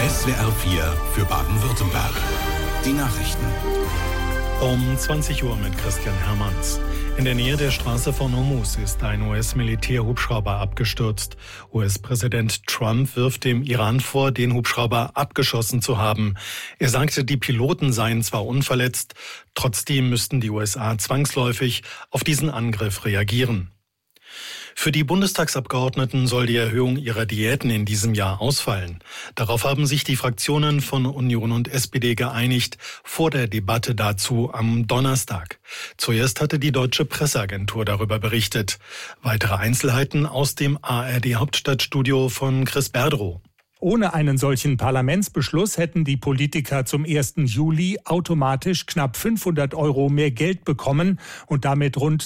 SWR 4 für Baden-Württemberg. Die Nachrichten. Um 20 Uhr mit Christian Hermanns. In der Nähe der Straße von Hormuz ist ein US-Militärhubschrauber abgestürzt. US-Präsident Trump wirft dem Iran vor, den Hubschrauber abgeschossen zu haben. Er sagte, die Piloten seien zwar unverletzt, trotzdem müssten die USA zwangsläufig auf diesen Angriff reagieren. Für die Bundestagsabgeordneten soll die Erhöhung ihrer Diäten in diesem Jahr ausfallen. Darauf haben sich die Fraktionen von Union und SPD geeinigt, vor der Debatte dazu am Donnerstag. Zuerst hatte die Deutsche Presseagentur darüber berichtet. Weitere Einzelheiten aus dem ARD-Hauptstadtstudio von Chris Berdrow. Ohne einen solchen Parlamentsbeschluss hätten die Politiker zum 1. Juli automatisch knapp 500 € mehr Geld bekommen und damit rund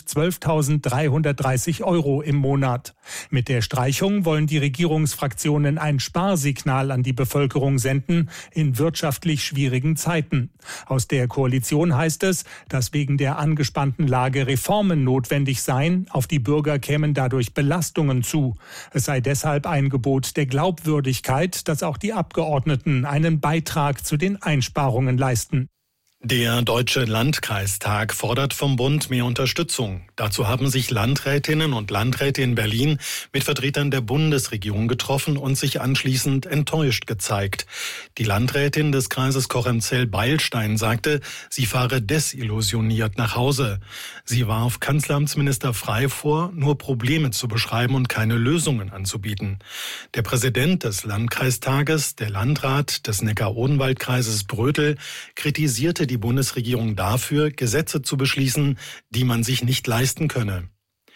12.330 € im Monat. Mit der Streichung wollen die Regierungsfraktionen ein Sparsignal an die Bevölkerung senden in wirtschaftlich schwierigen Zeiten. Aus der Koalition heißt es, dass wegen der angespannten Lage Reformen notwendig seien. Auf die Bürger kämen dadurch Belastungen zu. Es sei deshalb ein Gebot der Glaubwürdigkeit, dass auch die Abgeordneten einen Beitrag zu den Einsparungen leisten. Der Deutsche Landkreistag fordert vom Bund mehr Unterstützung. Dazu haben sich Landrätinnen und Landräte in Berlin mit Vertretern der Bundesregierung getroffen und sich anschließend enttäuscht gezeigt. Die Landrätin des Kreises Cochem-Zell-Beilstein sagte, sie fahre desillusioniert nach Hause. Sie warf Kanzleramtsminister Frey vor, nur Probleme zu beschreiben und keine Lösungen anzubieten. Der Präsident des Landkreistages, der Landrat des Neckar-Odenwald-Kreises Brötel, kritisierte die Bundesregierung dafür, Gesetze zu beschließen, die man sich nicht leisten könne.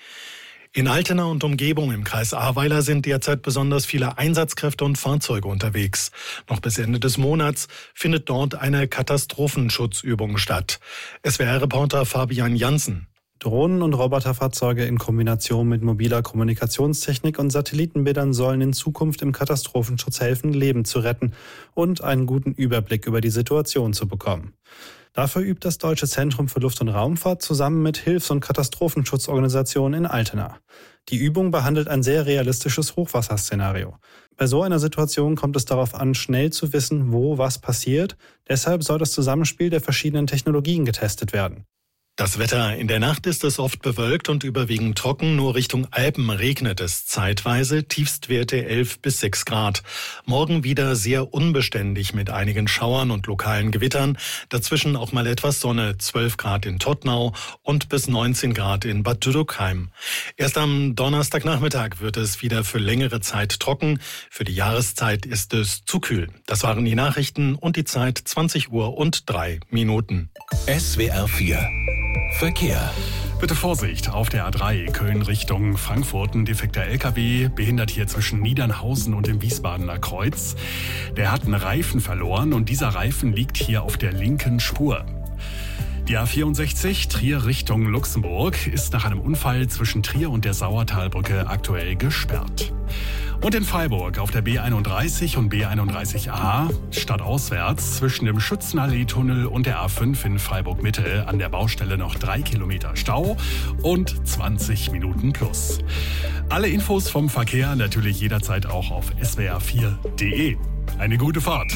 In Altena und Umgebung im Kreis Ahrweiler sind derzeit besonders viele Einsatzkräfte und Fahrzeuge unterwegs. Noch bis Ende des Monats findet dort eine Katastrophenschutzübung statt. SWR-Reporter Fabian Janssen. Drohnen- und Roboterfahrzeuge in Kombination mit mobiler Kommunikationstechnik und Satellitenbildern sollen in Zukunft im Katastrophenschutz helfen, Leben zu retten und einen guten Überblick über die Situation zu bekommen. Dafür übt das Deutsche Zentrum für Luft- und Raumfahrt zusammen mit Hilfs- und Katastrophenschutzorganisationen in Altena. Die Übung behandelt ein sehr realistisches Hochwasserszenario. Bei so einer Situation kommt es darauf an, schnell zu wissen, wo was passiert. Deshalb soll das Zusammenspiel der verschiedenen Technologien getestet werden. Das Wetter: In der Nacht ist es oft bewölkt und überwiegend trocken. Nur Richtung Alpen regnet es zeitweise. Tiefstwerte 11 bis 6 Grad. Morgen wieder sehr unbeständig mit einigen Schauern und lokalen Gewittern. Dazwischen auch mal etwas Sonne. 12 Grad in Todtnau und bis 19 Grad in Bad Dürkheim. Erst am Donnerstagnachmittag wird es wieder für längere Zeit trocken. Für die Jahreszeit ist es zu kühl. Das waren die Nachrichten und die Zeit 20 Uhr und 3 Minuten. SWR 4 Verkehr. Bitte Vorsicht auf der A3 Köln Richtung Frankfurt. Ein defekter LKW behindert hier zwischen Niedernhausen und dem Wiesbadener Kreuz. Der hat einen Reifen verloren und dieser Reifen liegt hier auf der linken Spur. Die A64 Trier Richtung Luxemburg ist nach einem Unfall zwischen Trier und der Sauertalbrücke aktuell gesperrt. Und in Freiburg auf der B31 und B31a stadtauswärts zwischen dem Schützenallee-Tunnel und der A5 in Freiburg-Mitte an der Baustelle noch 3 Kilometer Stau und 20 Minuten plus. Alle Infos vom Verkehr natürlich jederzeit auch auf swr4.de. Eine gute Fahrt.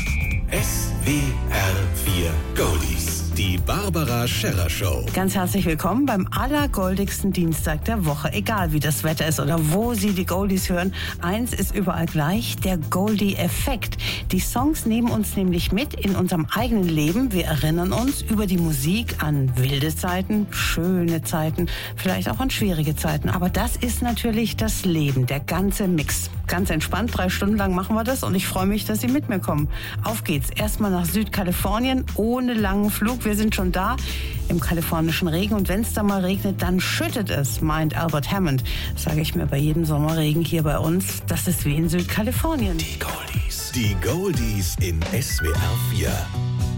SWR 4 Goldies. Die Barbara Scherrer Show. Ganz herzlich willkommen beim allergoldigsten Dienstag der Woche. Egal wie das Wetter ist oder wo Sie die Goldies hören, eins ist überall gleich: der Goldie-Effekt. Die Songs nehmen uns nämlich mit in unserem eigenen Leben. Wir erinnern uns über die Musik an wilde Zeiten, schöne Zeiten, vielleicht auch an schwierige Zeiten. Aber das ist natürlich das Leben, der ganze Mix. Ganz entspannt, 3 Stunden lang machen wir das und ich freue mich, dass Sie mit mir kommen. Auf geht's. Erstmal nach Südkalifornien, ohne langen Flug. Wir sind schon da im kalifornischen Regen und wenn es da mal regnet, dann schüttet es, meint Albert Hammond. Das sage ich mir bei jedem Sommerregen hier bei uns. Das ist wie in Südkalifornien. Die Goldies. Die Goldies in SWR 4.